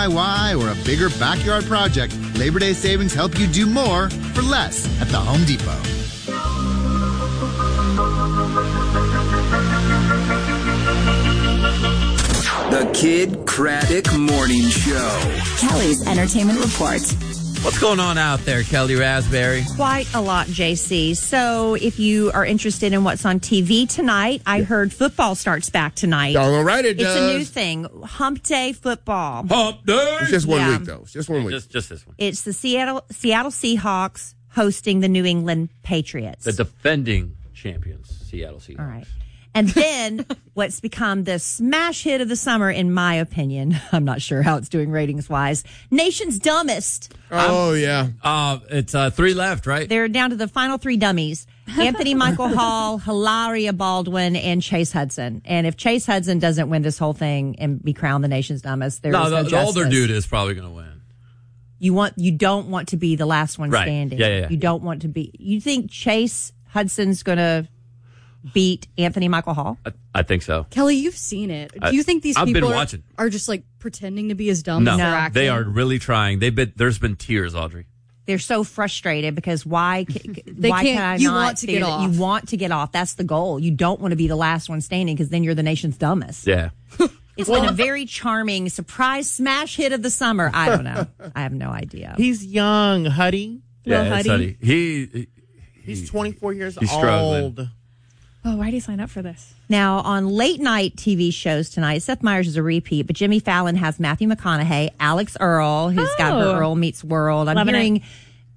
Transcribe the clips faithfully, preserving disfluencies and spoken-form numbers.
I Y, or a bigger backyard project, Labor Day savings help you do more for less at the Home Depot. The Kid Craddock Morning Show. Kelly's Entertainment Report. What's going on out there, Kelly Raspberry? Quite a lot, J C. So if you are interested in what's on T V tonight, I heard football starts back tonight. All right, it it's does. a new thing. Hump Day football. Hump Day! It's just one Yeah. week, though. It's just one week. Just, just this one. It's the Seattle Seattle Seahawks hosting the New England Patriots. The defending champions, Seattle Seahawks. All right. And then what's become the smash hit of the summer, in my opinion, I'm not sure how it's doing ratings-wise, Nation's Dumbest. Oh, I'm, yeah. Uh, it's uh, three left, right? They're down to the final three dummies. Anthony Michael Hall, Hilaria Baldwin, and Chase Hudson. And if Chase Hudson doesn't win this whole thing and be crowned the Nation's Dumbest, there no, is no the, justice. the older dude is probably going to win. You want, you don't want to be the last one Right. standing. Yeah, yeah, yeah. You don't want to be. You think Chase Hudson's going to beat Anthony Michael Hall? I, I think so. Kelly, you've seen it. I- Do you think these I've been people are, watching. are just like pretending to be as dumb No, as they're acting? they are really trying. They've been. There's been tears, Audrey. They're so frustrated because why? They why can't- can I you not want to figure get that- off. You want to get off. That's the goal. You don't want to be the last one standing because then you're the nation's dumbest. Yeah. It's been a very charming surprise smash hit of the summer. I don't know. I have no idea. He's young, Huddy. Yeah, Little it's Huddy. Huddy. He, he He's twenty-four years he's old. struggling. Oh, why did he sign up for this? Now, on late night T V shows tonight, Seth Meyers is a repeat, but Jimmy Fallon has Matthew McConaughey, Alex Earl, who's Oh. got her Earl Meets World. I'm Loving hearing it.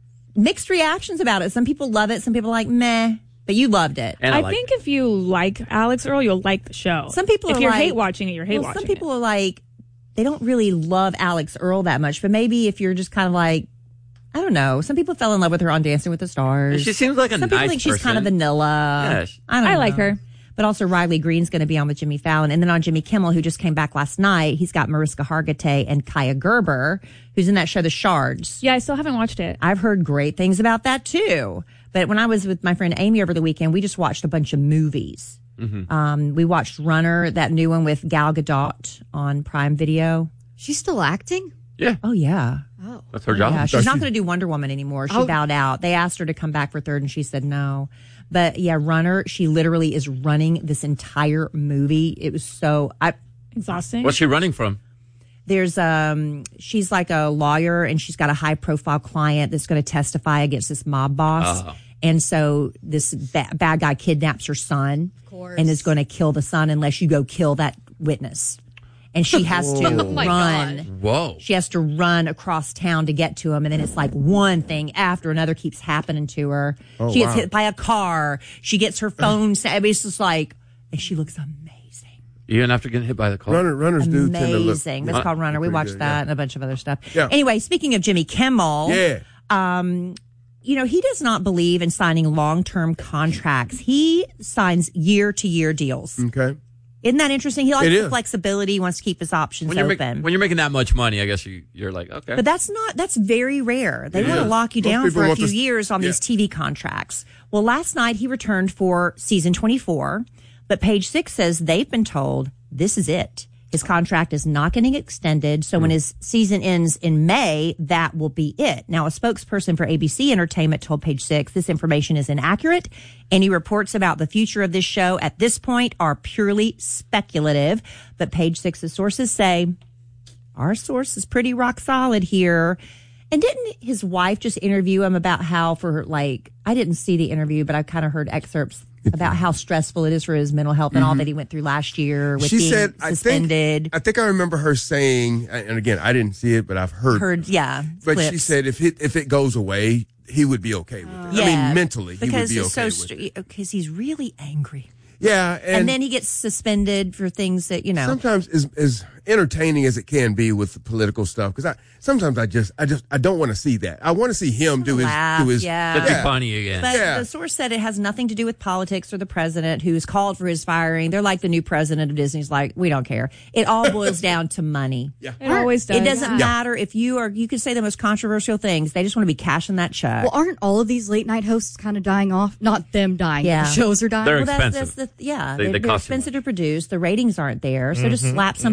mixed reactions about it. Some people love it. Some people are like, meh. But you loved it. And I, I like think if you like Alex Earl, you'll like the show. Some people if are you're like- hate watching it, you're hate well, watching some people it. are like, they don't really love Alex Earl that much. But maybe if you're just kind of like, I don't know. Some people fell in love with her on Dancing with the Stars. She seems like a Some people nice think she's kind of person. vanilla. Yeah, she- I don't I know. like her. But also Riley Green's going to be on with Jimmy Fallon. And then on Jimmy Kimmel, who just came back last night, he's got Mariska Hargitay and Kaya Gerber, who's in that show, The Shards. Yeah, I still haven't watched it. I've heard great things about that too. But when I was with my friend Amy over the weekend, we just watched a bunch of movies. Mm-hmm. Um, we watched Runner, that new one with Gal Gadot on Prime Video. She's still acting? Yeah, Oh, yeah. Oh. that's her job. Yeah, she's not going to do Wonder Woman anymore. She Oh. bowed out. They asked her to come back for third, and she said no. But yeah, Runner, she literally is running this entire movie. It was so. I, Exhausting. What's she running from? there's um, she's like a lawyer, and she's got a high profile client that's going to testify against this mob boss. Oh. And so this ba- bad guy kidnaps her son, Of course. and is going to kill the son unless you go kill that witness. And she has to Oh my run. God. Whoa. She has to run across town to get to him, and then it's like one thing after another keeps happening to her. Oh, she gets wow. hit by a car. She gets her phone. sa- I mean, it's just like, and she looks amazing, Even after getting hit by the car. Runner, runners do tend to look. amazing. That's called Runner. We pretty watched good, that yeah. and a bunch of other stuff. Yeah. Anyway, speaking of Jimmy Kimmel, Yeah. um, you know, he does not believe in signing long-term contracts. He signs year-to-year deals. Okay. Isn't that interesting? He likes It the is. flexibility. He wants to keep his options when you're, open. make, when you're making that much money, I guess you, you're like, okay. But that's not, that's very rare. They It want to is. lock you Most down people for a want few this- years on yeah. these T V contracts. Well, last night he returned for season twenty-four, but Page Six says they've been told this is it. His contract is not getting extended. So when his season ends in May, that will be it. Now, a spokesperson for A B C Entertainment told Page Six this information is inaccurate. Any reports about the future of this show at this point are purely speculative. But Page Six's sources say our source is pretty rock solid here. And didn't his wife just interview him about how for like, I didn't see the interview, but I kind of heard excerpts about how stressful it is for his mental health and all that he went through last year with She being said, I suspended. think, I think I remember her saying, and again, I didn't see it, but I've heard. heard, yeah. but clips. she said if it if it goes away, he would be okay with it. I Yeah, mean, mentally, he would because be he's okay so with it. because he's really angry, Yeah, and, and, then he gets suspended for things that you know. sometimes as as entertaining as it can be with the political stuff, because I sometimes I just I just I don't want to see that. I want to see him do his Laugh, do his yeah. That'd yeah. be funny again. But Yeah. the source said it has nothing to do with politics or the president who's called for his firing. They're like the new president of Disney's like, we don't care. It all boils down to money. Yeah. It always does. It doesn't Yeah. matter if you are, you could say the most controversial things. They just want to be cashing that check. Well, aren't all of these late night hosts kind of dying off? Not them dying. Yeah. The shows are dying. They're well, that's, expensive. that's the, yeah, They- they're, they they're cost too expensive to produce. The ratings aren't there. So just slap something else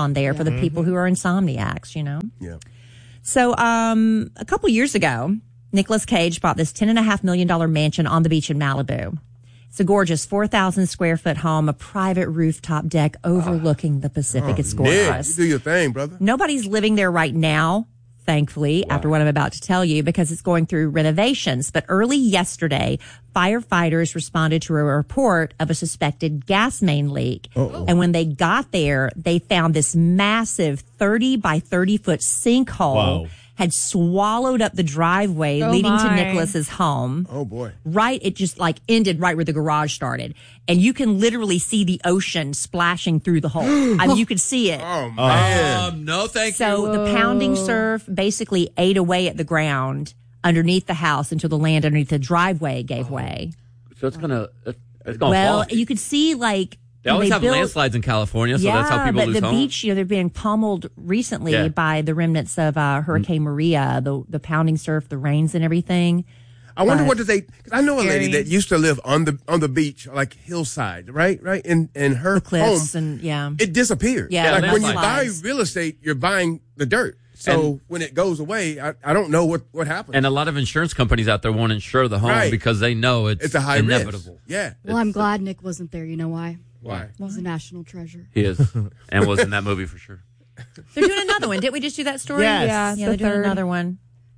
on there for the people who are insomniacs, you know? Yeah. So um, a couple years ago, Nicolas Cage bought this ten point five million dollars mansion on the beach in Malibu. It's a gorgeous four thousand square foot home, a private rooftop deck overlooking the Pacific. Oh, it's Nick, gorgeous. you do your thing, brother. Nobody's living there right now, thankfully, after what I'm about to tell you, because it's going through renovations. But early yesterday, firefighters responded to a report of a suspected gas main leak. Uh-oh. And when they got there, they found this massive thirty by thirty foot sinkhole. Wow. Had swallowed up the driveway Oh leading to my. Nicholas's home. Oh, boy. Right, it just like ended right where the garage started. And you can literally see the ocean splashing through the hole. I mean, you could see it. Oh, man. Um, no, thank So you. the pounding surf basically ate away at the ground underneath the house until the land underneath the driveway gave way. So it's gonna, it's gonna Well, fall. you could see like They always they have built- landslides in California, so yeah, that's how people but lose the homes. beach, you know, they're being pummeled recently Yeah. by the remnants of uh, Hurricane Maria, the the pounding surf, the rains, and everything. I wonder But- what did they? Cause I know a lady Scary. that used to live on the on the beach, like hillside, right, right, and and her The cliffs home, and yeah, it disappeared. Yeah, like when you buy landslides. real estate, you're buying the dirt. So And- when it goes away, I, I don't know what what happens. And a lot of insurance companies out there won't insure the home Right. because they know it's, it's a high inevitable. risk. Yeah. Well, I'm glad Nick wasn't there. You know why? Why? He's a national treasure. He is, and was in that movie for sure. they're doing another one. Didn't we just do that story? Yes. Yeah, yeah, the they're doing third. another one.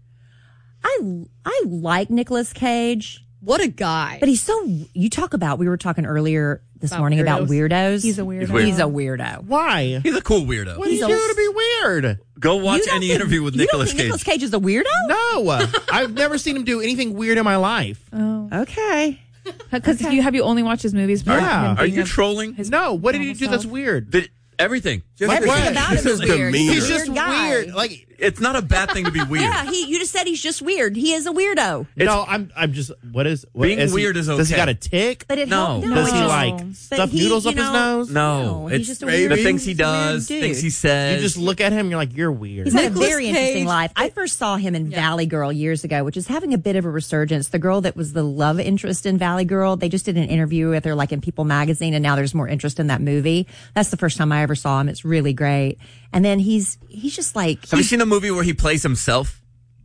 I I like Nicolas Cage. What a guy. But he's so, you talk about, we were talking earlier this About morning about weirdos. He's a weirdo. He's weird. He's a weirdo. Why? He's a cool weirdo. What do you He's do a- to be weird? Go watch You don't any think- interview with you Nicolas don't think Cage. Nicolas Cage is a weirdo? No, I've never seen him do anything weird in my life. Oh, Okay. because you have you only watched his movies? Are- about him Are being you a- trolling? his No, what did he normal do that's self? weird? Did, everything. Just Everything his- about him his is weird. demeanor. He's Weird just guy. weird. Like It's not a bad thing to be weird. Yeah, he. You just said he's just weird. He is a weirdo. It's- no, I'm I'm just what is what, Being is he- weird is Does he okay. got a tick? But it No. helped. Does it he just- like but stuff he, noodles you up his know, nose? No, he's it's just a maybe. weird. the things he he's a weird does, dude. things he says. You just look at him, you're like, you're weird. He's had a Nicolas very interesting Cage- life. I first saw him in Valley Girl years ago, which is having a bit of a resurgence. The girl that was the love interest in Valley Girl, they just did an interview with her, like in People Magazine, and now there's more interest in that movie. That's the first time I ever saw him. It's really great. And then he's he's just like Have you seen a movie where he plays himself?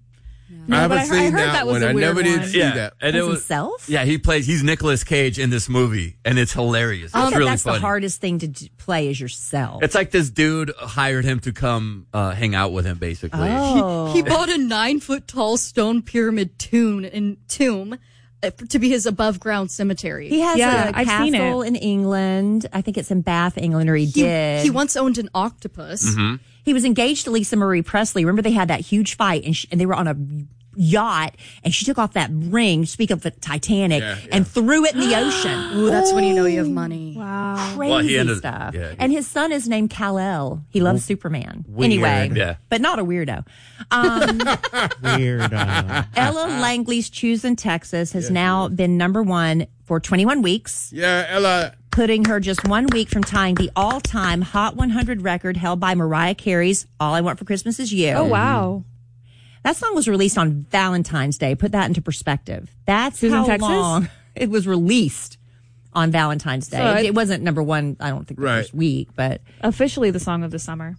No, I haven't but I, seen I heard that, that was one. a I weird never did one. see that. and Plays himself? Yeah, he plays. He's Nicolas Cage in this movie, and it's hilarious. I It's bet really that's funny. the hardest thing to d- play is yourself. It's like this dude hired him to come uh, hang out with him, basically. oh. He bought a nine foot tall stone pyramid tomb in tomb uh, to be his above ground cemetery. He has Yeah, a I've seen castle it. in England. I think it's in Bath, England, or he, he, did. he once owned an octopus. Mm-hmm. He was engaged to Lisa Marie Presley. Remember they had that huge fight and, she, and they were on a yacht and she took off that ring, speak of the Titanic, Yeah, yeah. and threw it in the ocean. Ooh, that's when you know you have money. Wow. Crazy Well, he ended- stuff. yeah, he- and his son is named Kal-El. He loves Superman. Weird. Anyway, Yeah. but not a weirdo. Um, Weird. Uh, Ella Langley's Choosing Texas has now been number one for twenty-one weeks. Yeah, Ella. Putting her just one week from tying the all-time Hot one hundred record held by Mariah Carey's All I Want for Christmas Is You. Oh wow. That song was released on Valentine's Day. Put that into perspective. That's She was in how Texas? long it was released on Valentine's Day. So it, it- it wasn't number one, I don't think, the Right. first week, but Officially the song of the summer.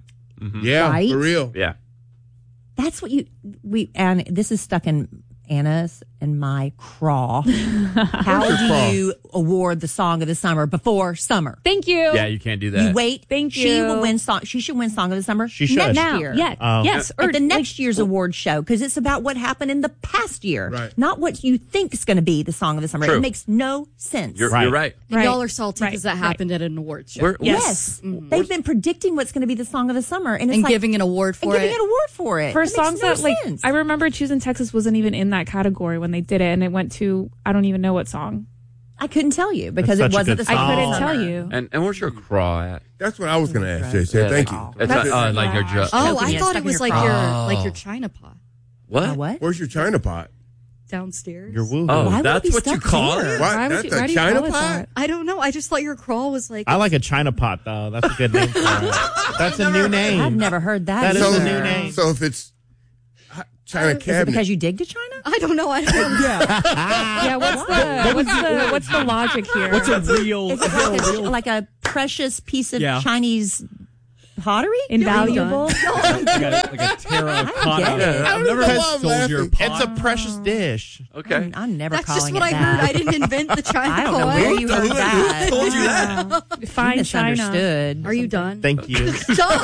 Yeah, Right? for real. Yeah. that's what you, we, and this is stuck in Anna's and my craw. How do craw? you award the song of the summer before summer? Thank you. Yeah, you can't do that. You wait. Thank She you. will win song. She should win song of the summer. She should. next Now. year. Yeah. Oh. Yes. Or the like- next year's award show, because it's about what happened in the past year, Right. not what you think is going to be the song of the summer. True. It makes no sense. You're Right. you're right. And Right. y'all are salty because Right. that happened at an awards show. We're, Yes, they've been predicting what's going to be the song of the summer, and it's and like, giving an award and for giving it. an award for it for That songs makes no that like sense. I remember Choosing Texas wasn't even in that category when they did it, and it went to I don't even know what song. I couldn't tell you because That's it such a wasn't good the song. song. I of the couldn't tell summer. you. And and where's your craw at? That's what I was going to ask, J C. Thank you. It's That's- uh, like your ju- Oh, Choking I you, thought stuck it in was your like craw. your like your china pot what? Uh, what? Where's your China pot? downstairs. Your woo. Oh, Why would it that's be what you stuck call there? it? What? Why would That's you- why a do you China call it pot? that? I don't know. I just thought your crawl was like. I like a China pot though. That's a good name for it. That's a new name. I've never heard that. That is So, a new name. so if it's hot China Is it cabinet, because you dig to China? I don't know. I don't know. Yeah. What's the what's the what's the logic here? What's a real? Is it like a, like a precious piece of Yeah. Chinese pottery? Invaluable. like a, like a terracotta. get it. I I've don't never know had why I'm soldier laughing. pot. It's a precious dish. Okay. I'm, I'm never That's calling just what it I that. heard. I didn't invent the China I don't know pot. where you heard that. Who told you that? Fine China. Misunderstood. Are you done? Thank you.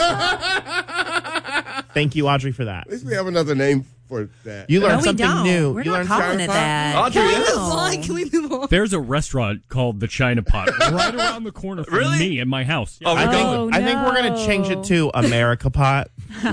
Thank you, Audrey, for that. At least we have another name for that. You No, learned we something don't. new. We're you not learned calling China it pot? that. Audrey, No. yes. Move on. Can we move on? There's a restaurant called the China Pot right around the corner from Really? me in my house. Oh, I we're think Oh, I think we're gonna no. change it to America Pot.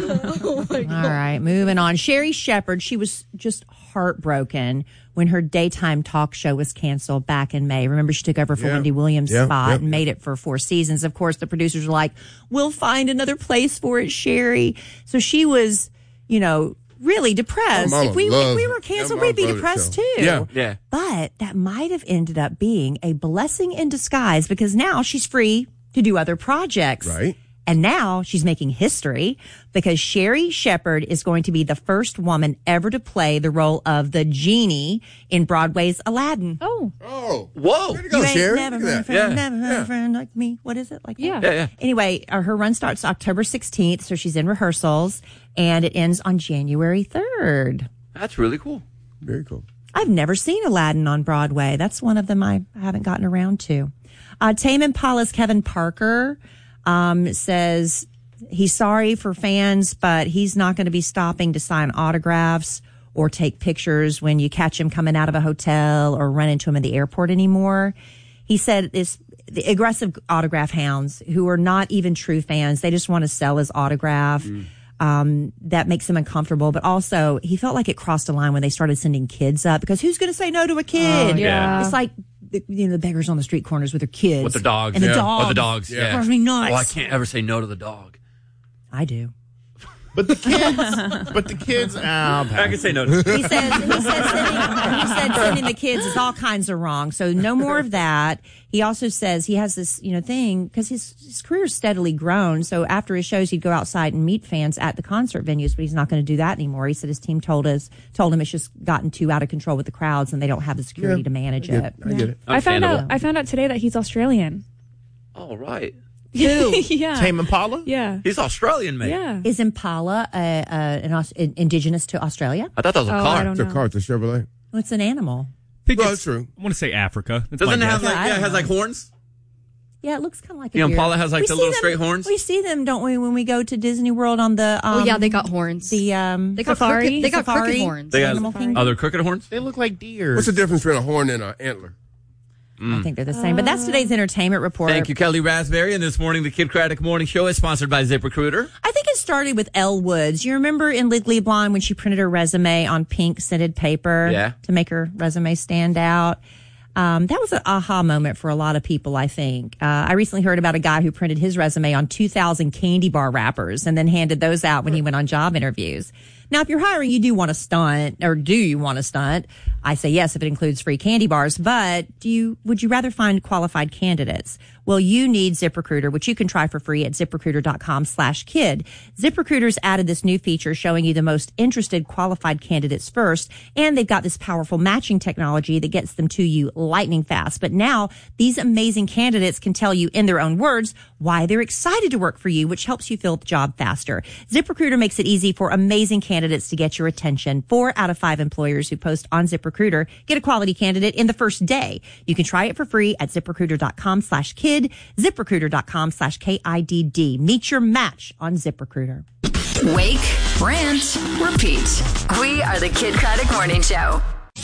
All right, moving on. Sherry Shepherd, she was just heartbroken when her daytime talk show was canceled back in May. Remember, she took over for Yeah. Wendy Williams' Yeah, spot yep, and made it for four seasons. Of course, the producers were like, we'll find another place for it, Sherry. So she was, you know, really depressed. My mama If we, if loves- we were canceled, yeah, we'd be mama depressed loved too. it, so. Yeah. But that might have ended up being a blessing in disguise because now she's free to do other projects. Right. And now she's making history because Sherry Shepherd is going to be the first woman ever to play the role of the genie in Broadway's Aladdin. Oh, Oh. Whoa. Way to go, You ain't Sherry. never Look had a at that. friend, Yeah. never had a friend like me. What is it like? Yeah. That? Yeah, yeah. Anyway, uh, her run starts October sixteenth, so she's in rehearsals, and it ends on January third. That's really cool. Very cool. I've never seen Aladdin on Broadway. That's one of them I haven't gotten around to. Uh, Tame Impala's Kevin Parker um, says he's sorry for fans, but he's not going to be stopping to sign autographs or take pictures when you catch him coming out of a hotel or run into him at the airport anymore. He said it's the aggressive autograph hounds who are not even true fans. They just want to sell his autograph. Mm. Um, that makes him uncomfortable, but also he felt like it crossed a line when they started sending kids up because who's going to say no to a kid? Oh, yeah. It's like, the, you know, the beggars on the street corners with their kids. With the dogs. And the Yeah. dogs. Oh, the dogs. Yeah. Yeah. Drives me nuts. Oh, I can't ever say no to the dog. I do. But the kids, but the kids, oh, I can say no to He says, he says sending, he said sending the kids is all kinds of wrong. So no more of that. He also says he has this, you know, thing because his, his career's steadily grown. So after his shows, he'd go outside and meet fans at the concert venues, but he's not going to do that anymore. He said his team told us, told him it's just gotten too out of control with the crowds and they don't have the security Yeah. to manage I get it. it. I get it. I found Understandable. out. I found out today that he's Australian. All right. yeah. Tame Impala? Yeah. He's Australian, mate. Yeah. Is Impala uh, uh, an, Aus- indigenous to Australia? I thought that was a Oh, I car. don't It's a know. car. It's a Chevrolet. Well, it's an animal. I think Well, it's it's true. I want to say Africa. That's Doesn't it my have guess. like, Yeah, I yeah, it don't has know. like horns? Yeah, it looks kind of like a The deer. Impala has, like, We the see little them- straight horns? We see them, don't we, when we go to Disney World on the um, Oh yeah, they got horns. the um, They got Safari? crooked, they got Safari? crooked horns. They got Animal Kingdom? other crooked horns? They look like deer. What's the difference between a horn and an antler? I think they're the same. But that's today's entertainment report. Thank you, Kelly Raspberry. And this morning, the Kid Craddock Morning Show is sponsored by ZipRecruiter. I think it started with Elle Woods. You remember in Legally Blonde when she printed her resume on pink scented paper Yeah. to make her resume stand out? Um, that was an aha moment for a lot of people, I think. Uh, I recently heard about a guy who printed his resume on two thousand candy bar wrappers and then handed those out when he went on job interviews. Now, if you're hiring, you do want to stunt, or do you want to stunt? I say yes if it includes free candy bars, but do you, would you rather find qualified candidates? Well, you need ZipRecruiter, which you can try for free at ZipRecruiter.com slash kid. ZipRecruiter's added this new feature showing you the most interested qualified candidates first, and they've got this powerful matching technology that gets them to you lightning fast. But now these amazing candidates can tell you in their own words why they're excited to work for you, which helps you fill the job faster. ZipRecruiter makes it easy for amazing candidates to get your attention. Four out of five employers who post on ZipRecruiter get a quality candidate in the first day. You can try it for free at ZipRecruiter.com slash kid. ZipRecruiter.com slash K I D D. Meet your match on ZipRecruiter. Wake, rant, repeat. We are the Kid Craddock Morning Show.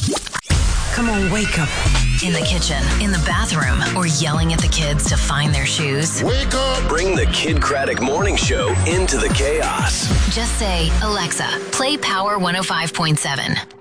Come on, wake up. In the kitchen, in the bathroom, or yelling at the kids to find their shoes. Wake up! Bring the Kid Craddock Morning Show into the chaos. Just say, Alexa, play Power one oh five point seven.